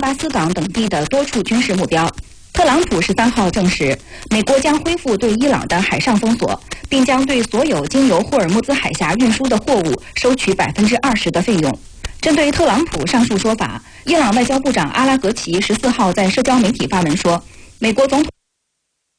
巴斯港等地的多处军事目标。特朗普13号证实，美国将恢复对伊朗的海上封锁，并将对所有经由霍尔木兹海峡运输的货物收取20%的费用。针对特朗普上述说法，伊朗外交部长阿拉格齐14号在社交媒体发文说，美国总统